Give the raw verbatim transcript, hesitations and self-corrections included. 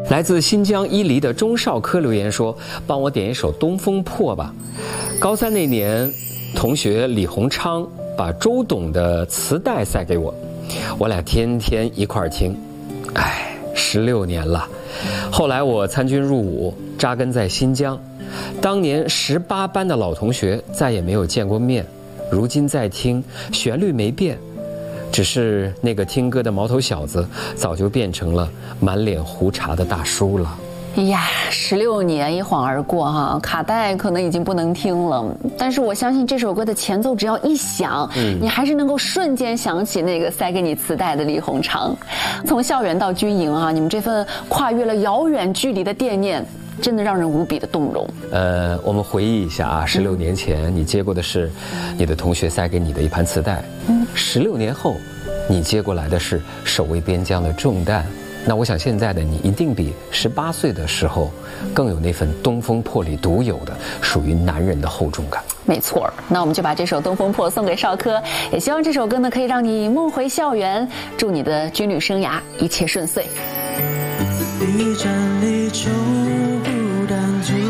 来自新疆伊犁的钟少科留言说：“帮我点一首《东风破》吧。”高三那年，同学李洪昌把周董的磁带塞给我，我俩天天一块儿听。哎，十六年了。后来我参军入伍，扎根在新疆。当年十八班的老同学再也没有见过面，如今再听，旋律没变。只是那个听歌的毛头小子，早就变成了满脸胡茬的大叔了。 哎呀，十六年一晃而过哈，卡带可能已经不能听了，但是我相信这首歌的前奏只要一响，嗯，你还是能够瞬间想起那个塞给你磁带的李洪昌。从校园到军营啊，你们这份跨越了遥远距离的惦念，真的让人无比的动容。 呃，我们回忆一下啊，十六年前你接过的是你的同学塞给你的一盘磁带，嗯，十六年后，你接过来的是守卫边疆的重担。那我想现在的你一定比十八岁的时候更有那份《东风破》里独有的属于男人的厚重感。 没错，那我们就把这首《东风破》送给少科，也希望这首歌呢可以让你梦回校园，祝你的军旅生涯一切顺遂。 一站立就不单独